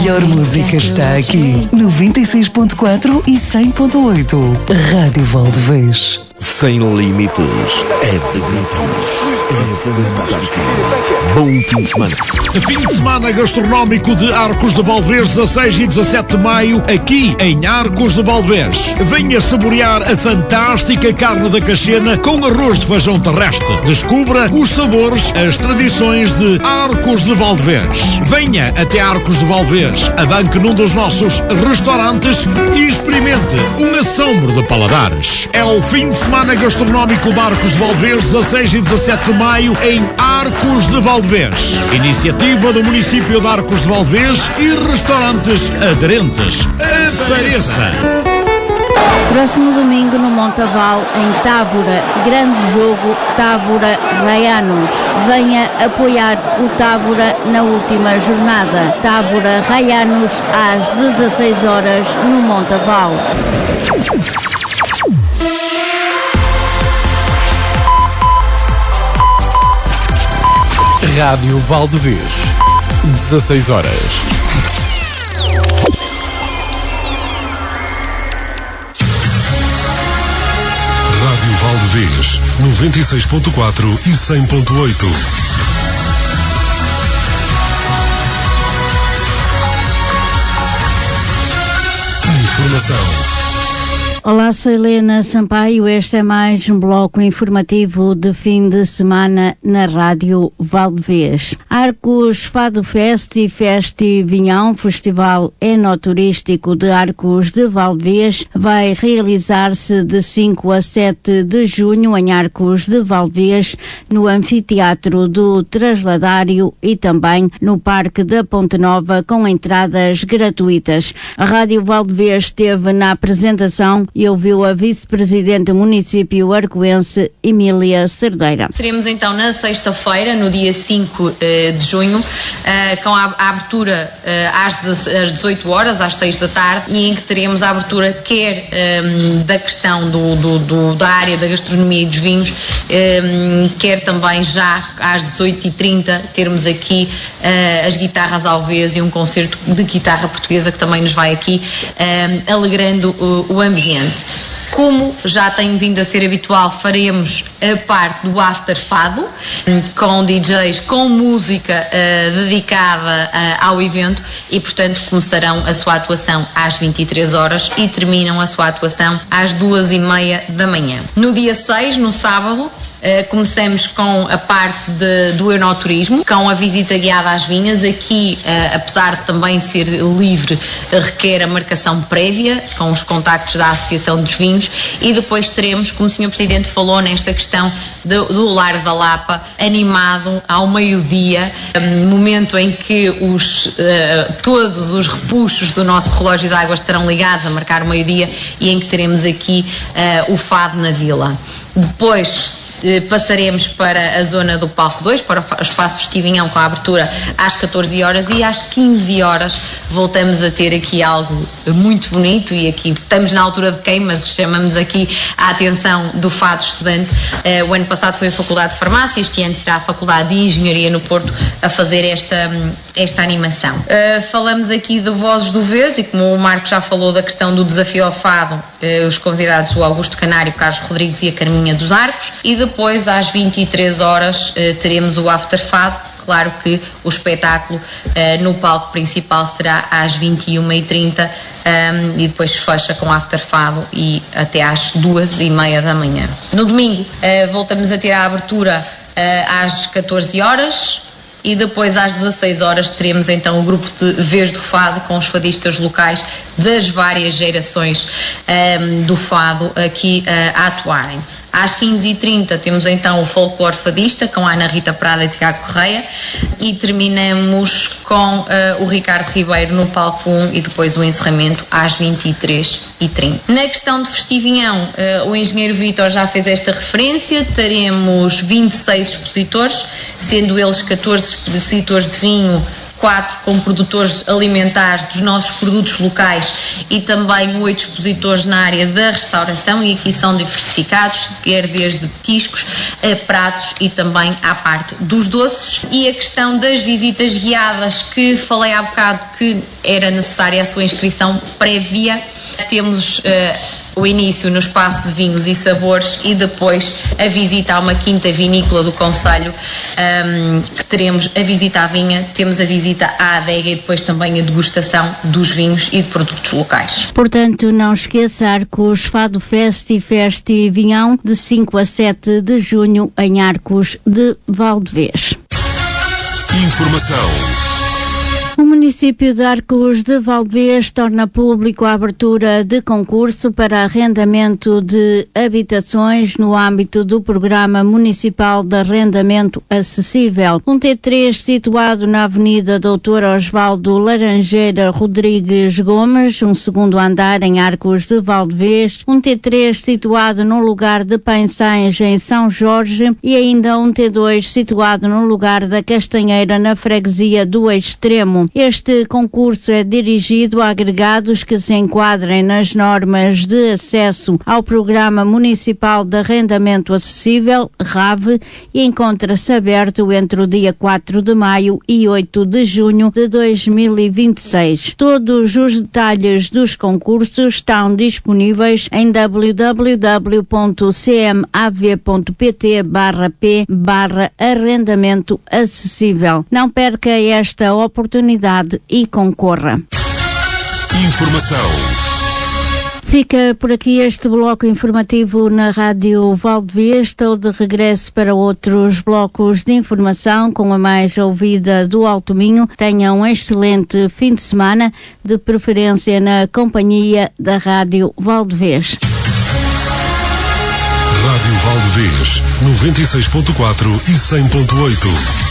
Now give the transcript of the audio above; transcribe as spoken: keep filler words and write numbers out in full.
melhor música está aqui. noventa e seis ponto quatro e cem ponto oito. Rádio Valdevez. Sem limites, é de mitos, é fantástico. Bom fim de semana. Fim de semana gastronómico de Arcos de Valdevez, dezasseis e dezassete de maio, aqui em Arcos de Valdevez. Venha saborear a fantástica carne da cachena com arroz de feijão terrestre. Descubra os sabores, as tradições de Arcos de Valdevez. Venha até Arcos de Valdevez, abanque num dos nossos restaurantes e experimente um assombro de paladares. É o fim de semana gastronómico de Arcos de Valdevez, dezasseis e dezassete de maio, em Arcos de Valdevez. Iniciativa do município de Arcos de Valdevez e restaurantes aderentes. Apareça! Próximo domingo no Montaval, em Távora, grande jogo Távora Raianos. Venha apoiar o Távora na última jornada. Távora Raianos às dezasseis horas no Montaval. Rádio Valdevez, dezasseis horas. Rádio Valdevez, noventa e seis ponto quatro e cem ponto oito. Informação. Olá, sou Helena Sampaio. Este é mais um bloco informativo de fim de semana na Rádio Valdevez. Arcos Fado Fest e Festivinhão, Festival Enoturístico de Arcos de Valdevez, vai realizar-se de cinco a sete de junho em Arcos de Valdevez, no Anfiteatro do Trasladário e também no Parque da Ponte Nova, com entradas gratuitas. A Rádio Valdevez esteve na apresentação e ouviu a vice-presidente do município arcoense, Emília Cerdeira. Teremos então na sexta-feira, no dia cinco uh, de junho, uh, com a, a abertura uh, às, às dezoito horas, às seis da tarde, e em que teremos a abertura quer um, da questão do, do, do, da área da gastronomia e dos vinhos, um, quer também já às dezoito e trinta termos aqui uh, as guitarras ao vez e um concerto de guitarra portuguesa que também nos vai aqui um, alegrando o, o ambiente. Como já tem vindo a ser habitual, faremos a parte do After Fado, com D Js, com música uh, dedicada uh, ao evento e, portanto, começarão a sua atuação às vinte e três horas e terminam a sua atuação às duas e meia da manhã. No dia seis, no sábado, Uh, começamos com a parte de, do enoturismo, com a visita guiada às vinhas. Aqui, uh, apesar de também ser livre, uh, requer a marcação prévia, com os contactos da Associação dos Vinhos, e depois teremos, como o senhor Presidente falou, nesta questão do, do Lar da Lapa, animado ao meio-dia, um momento em que os, uh, todos os repuxos do nosso relógio de água estarão ligados a marcar o meio-dia e em que teremos aqui uh, o Fado na Vila. Depois passaremos para a zona do Palco dois, para o Espaço Festivinhão, com a abertura às catorze horas, e às quinze horas voltamos a ter aqui algo muito bonito, e aqui estamos na altura de quem, mas chamamos aqui a atenção do Fado Estudante. Uh, o ano passado foi a Faculdade de Farmácia, este ano será a Faculdade de Engenharia no Porto a fazer esta, esta animação. Uh, falamos aqui de Vozes do Vez, e como o Marco já falou da questão do desafio ao Fado, uh, os convidados, o Augusto Canário, o Carlos Rodrigues e a Carminha dos Arcos, e depois Depois, às vinte e três horas, eh, teremos o After Fado. Claro que o espetáculo eh, no palco principal será às vinte e uma e trinta um, e depois fecha com After Fado e até às duas e meia da manhã. No domingo, eh, voltamos a ter a abertura eh, às catorze horas. E depois às dezasseis horas teremos então o grupo de Vez do Fado, com os fadistas locais das várias gerações um, do Fado aqui uh, a atuarem. Às quinze e trinta temos então o Folclore Fadista, com a Ana Rita Prada e Tiago Correia, e terminamos com uh, o Ricardo Ribeiro no palco um e depois o encerramento às vinte e três e trinta. Na questão de Festivinhão, uh, o engenheiro Vítor já fez esta referência. Teremos vinte e seis expositores, sendo eles catorze expositores de vinho, quatro como produtores alimentares dos nossos produtos locais e também oito expositores na área da restauração, e aqui são diversificados, quer desde petiscos a pratos e também à parte dos doces. E a questão das visitas guiadas, que falei há bocado que era necessária a sua inscrição prévia, temos uh, o início no espaço de vinhos e sabores e depois a visita a uma quinta vinícola do concelho, um, que teremos a visita à vinha, temos a visita à adega e depois também a degustação dos vinhos e de produtos locais. Portanto, não esqueça, Arcos Fado Fest e Festi Vinhão, de cinco a sete de junho em Arcos de Valdevez. Informação. O município de Arcos de Valdevez torna público a abertura de concurso para arrendamento de habitações no âmbito do Programa Municipal de Arrendamento Acessível. Um T três situado na Avenida doutor Osvaldo Laranjeira Rodrigues Gomes, um segundo andar em Arcos de Valdevez. Um T três situado no lugar de Pensães em São Jorge e ainda um T dois situado no lugar da Castanheira na freguesia do Extremo. Este concurso é dirigido a agregados que se enquadrem nas normas de acesso ao Programa Municipal de Arrendamento Acessível, R A V, e encontra-se aberto entre o dia quatro de maio e oito de junho de dois mil e vinte e seis. Todos os detalhes dos concursos estão disponíveis em w w w ponto c m a v ponto p t barra p barra arrendamento acessível. Não perca esta oportunidade e concorra. Informação. Fica por aqui este bloco informativo na Rádio Valdevez. Estou de regresso para outros blocos de informação com a mais ouvida do Alto Minho. Tenha um excelente fim de semana, de preferência na companhia da Rádio Valdevez. Rádio Valdevez, noventa e seis ponto quatro e cem ponto oito.